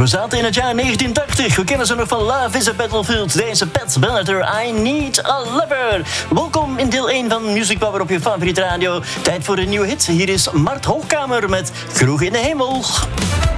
We zaten in het jaar 1980. We kennen ze nog van Love is a Battlefield. Deze Pat Benatar, I Need a Lover. Welkom in deel 1 van Music Power op je favoriete radio. Tijd voor een nieuwe hit. Hier is Mart Hoogkamer met Kroeg in de Hemel.